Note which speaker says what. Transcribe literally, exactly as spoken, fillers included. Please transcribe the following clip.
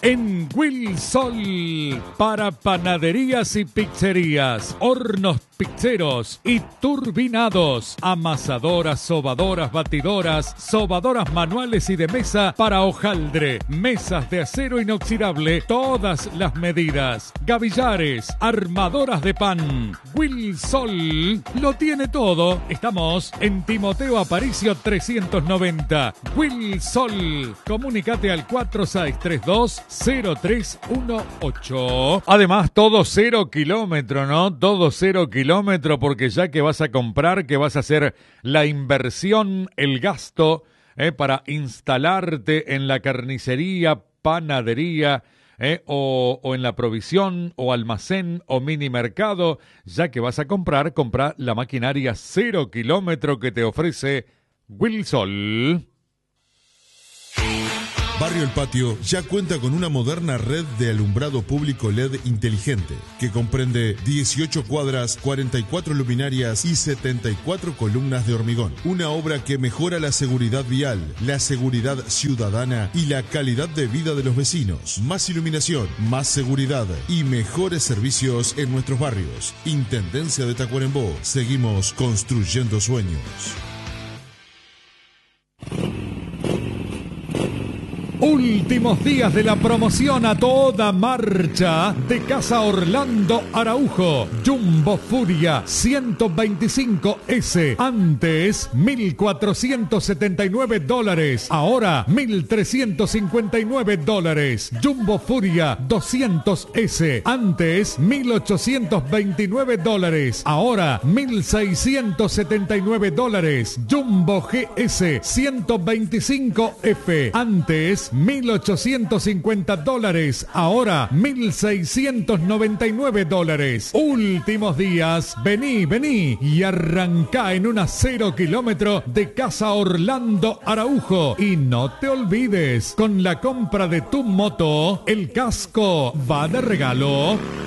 Speaker 1: en Wilsol para panaderías y pizzerías, hornos pizzeros y turbinados, amasadoras, sobadoras, batidoras, sobadoras manuales y de mesa para hojaldre, mesas de acero inoxidable, todas las medidas, gavillares, armadoras de pan. Wilsol lo tiene todo. Estamos en Timoteo Aparicio trescientos noventa. Wilsol. Comunicate al cuatro seis tres dos cero tres uno ocho. Además, todo cero kilómetro, ¿no? Todo cero kilómetro, porque ya que vas a comprar, que vas a hacer la inversión, el gasto, eh, para instalarte en la carnicería, panadería, eh, o, o en la provisión, o almacén, o mini mercado, ya que vas a comprar, compra la maquinaria cero kilómetro que te ofrece Wilsol.
Speaker 2: Barrio El Patio ya cuenta con una moderna red de alumbrado público L E D inteligente que comprende dieciocho cuadras, cuarenta y cuatro luminarias y setenta y cuatro columnas de hormigón. Una obra que mejora la seguridad vial, la seguridad ciudadana y la calidad de vida de los vecinos. Más iluminación, más seguridad y mejores servicios en nuestros barrios. Intendencia de Tacuarembó. Seguimos construyendo sueños.
Speaker 1: Últimos días de la promoción a toda marcha de Casa Orlando Araujo. Jumbo Furia ciento veinticinco ese. Antes mil cuatrocientos setenta y nueve dólares. Ahora mil trescientos cincuenta y nueve dólares. Jumbo Furia doscientos ese. Antes mil ochocientos veintinueve dólares. Ahora mil seiscientos setenta y nueve dólares. Jumbo G S ciento veinticinco F. Antes mil ochocientos cincuenta dólares, ahora mil seiscientos noventa y nueve dólares. Últimos días, vení, vení y arrancá en una cero kilómetro de Casa Orlando Araujo. Y no te olvides, con la compra de tu moto, el casco va de regalo.